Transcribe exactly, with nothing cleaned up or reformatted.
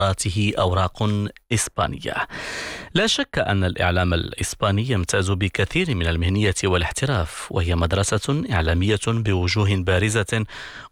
ذاته أوراق إسبانية. لا شك أن الإعلام الإسباني يمتاز بكثير من المهنية والاحتراف، وهي مدرسة إعلامية بوجوه بارزة